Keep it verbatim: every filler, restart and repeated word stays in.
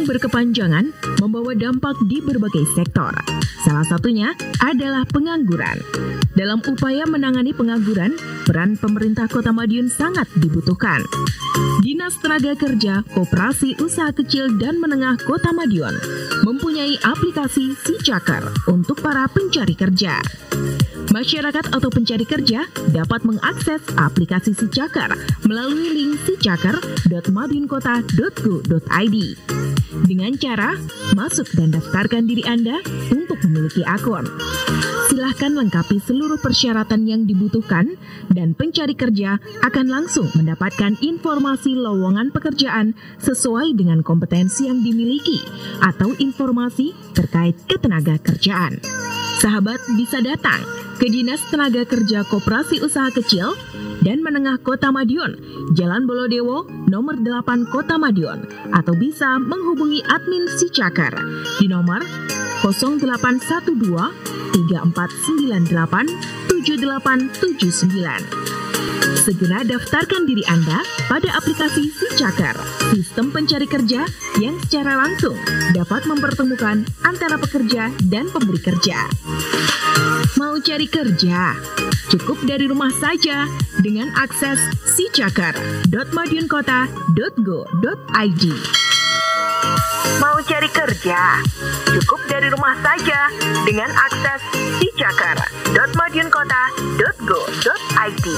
berkepanjangan membawa dampak di berbagai sektor. Salah satunya adalah pengangguran. Dalam upaya menangani pengangguran, peran pemerintah Kota Madiun sangat dibutuhkan. Dinas Tenaga Kerja Koperasi Usaha Kecil dan Menengah Kota Madiun mempunyai aplikasi SiCakar untuk para pencari kerja. Masyarakat atau pencari kerja dapat mengakses aplikasi SiCakar melalui link sicakar dot madiunkota dot go dot i d dengan cara masuk dan daftarkan diri Anda untuk memiliki akun. Silahkan lengkapi seluruh persyaratan yang dibutuhkan dan pencari kerja akan langsung mendapatkan informasi lowongan pekerjaan sesuai dengan kompetensi yang dimiliki atau informasi terkait ketenaga kerjaan. Sahabat bisa datang ke Dinas Tenaga Kerja Koperasi Usaha Kecil dan Menengah Kota Madiun, Jalan Bolodewo, nomor delapan Kota Madiun, atau bisa menghubungi admin SiCakar di nomor nol delapan satu dua tiga empat sembilan delapan tujuh delapan tujuh sembilan. Segera daftarkan diri Anda pada aplikasi SiCakar, sistem pencari kerja yang secara langsung dapat mempertemukan antara pekerja dan pemberi kerja. Mau cari kerja? Cukup dari rumah saja dengan akses sicakar dot madiunkota dot go dot i d. Mau cari kerja? Cukup dari rumah saja dengan akses sicakar dot madiunkota dot go dot i d.